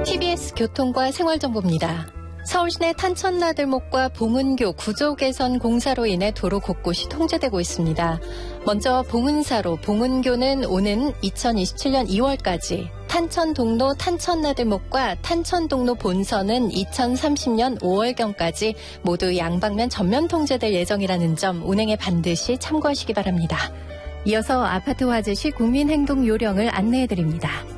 TBS 교통과 생활정보입니다. 서울 시내 탄천나들목과 봉은교 구조 개선 공사로 인해 도로 곳곳이 통제되고 있습니다. 먼저 봉은사로 봉은교는 오는 2027년 2월까지, 탄천동로 탄천나들목과 탄천동로 본선은 2030년 5월경까지 모두 양방면 전면 통제될 예정이라는 점 운행에 반드시 참고하시기 바랍니다. 이어서 아파트 화재 시 국민행동 요령을 안내해드립니다.